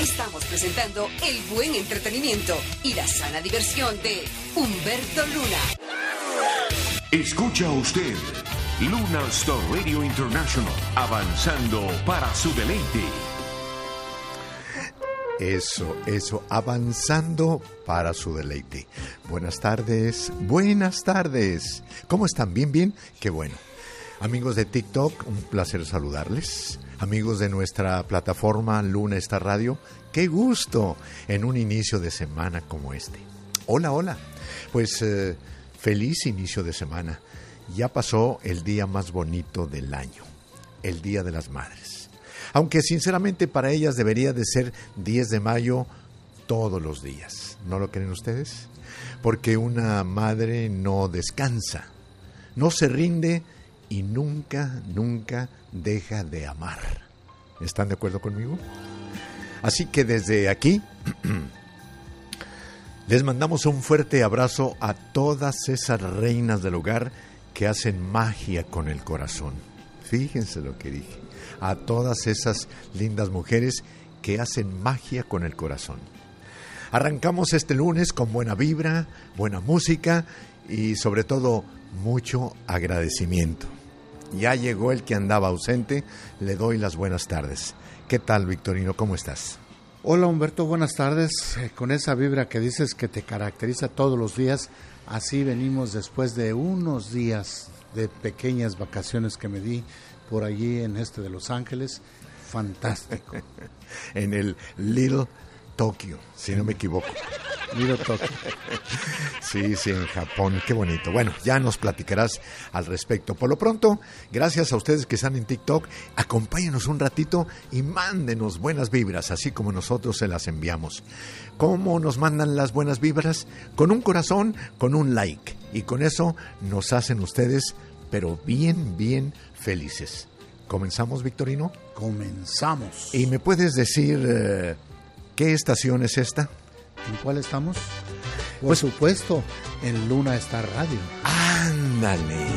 Estamos presentando el buen entretenimiento y la sana diversión de Humberto Luna. Escucha usted Luna Star Radio International, avanzando para su deleite. Eso, avanzando para su deleite. Buenas tardes. ¿Cómo están? ¿Bien? Qué bueno. Amigos de TikTok, un placer saludarles. Amigos de nuestra plataforma Luna Star Radio, qué gusto en un inicio de semana como este. Hola. Pues feliz inicio de semana. Ya pasó el día más bonito del año, el Día de las Madres. Aunque sinceramente para ellas debería de ser 10 de mayo todos los días. ¿No lo creen ustedes? Porque una madre no descansa, no se rinde y nunca deja de amar. ¿Están de acuerdo conmigo? Así que desde aquí les mandamos un fuerte abrazo a todas esas reinas del hogar que hacen magia con el corazón. Fíjense lo que dije. A todas esas lindas mujeres que hacen magia con el corazón. Arrancamos este lunes con buena vibra, buena música y sobre todo mucho agradecimiento. Ya llegó el que andaba ausente, le doy las buenas tardes. ¿Qué tal, Victorino? ¿Cómo estás? Hola, Humberto, buenas tardes. Con esa vibra que dices que te caracteriza todos los días, así venimos después de unos días de pequeñas vacaciones que me di por allí en de Los Ángeles. Fantástico. En el Little Tokyo, si no me equivoco. Little Tokyo. Sí, en Japón, qué bonito. Bueno, ya nos platicarás al respecto. Por lo pronto, gracias a ustedes que están en TikTok, acompáñenos un ratito y mándenos buenas vibras, así como nosotros se las enviamos. ¿Cómo nos mandan las buenas vibras? Con un corazón, con un like. Y con eso nos hacen ustedes, pero bien felices. ¿Comenzamos, Victorino? Comenzamos. ¿Y me puedes decir qué estación es esta? ¿En cuál estamos? Por supuesto, en Luna Star Radio. ¡Ándale!